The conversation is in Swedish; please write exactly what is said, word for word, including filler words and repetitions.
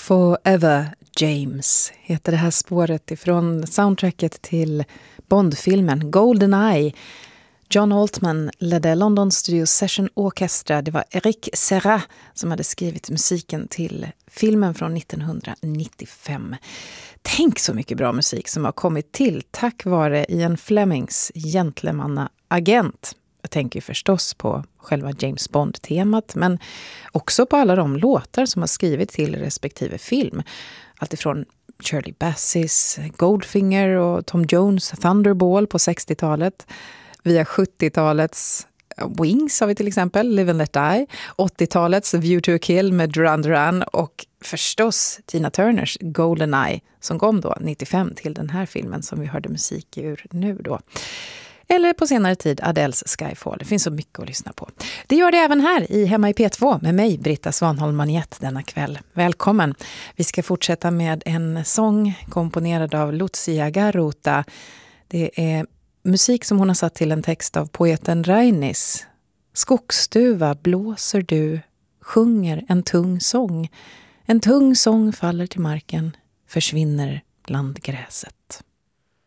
Forever James heter det här spåret ifrån soundtracket till Bondfilmen GoldenEye. John Altman ledde London Studio Session Orchestra. Det var Eric Serra som hade skrivit musiken till filmen från nittonhundranittiofem. Tänk så mycket bra musik som har kommit till tack vare Ian Flemings gentlemannaagent. Jag tänker förstås på själva James Bond-temat, men också på alla de låtar som har skrivit till respektive film. Allt ifrån Shirley Bassey's Goldfinger och Tom Jones Thunderball på sextiotalet, via sjuttiotalets Wings har vi till exempel, Live and Let Die, åttiotalets View to a Kill med Duran Duran och förstås Tina Turners GoldenEye som kom då nittiofem till den här filmen som vi hörde musik ur nu då. Eller på senare tid Adels Skyfall. Det finns så mycket att lyssna på. Det gör det även här i Hemma i P två med mig, Britta Svanholm Maniet, denna kväll. Välkommen! Vi ska fortsätta med en sång komponerad av Lucia Garota. Det är musik som hon har satt till en text av poeten Rainis. Skogsstuva blåser du, sjunger en tung sång. En tung sång faller till marken, försvinner bland gräset.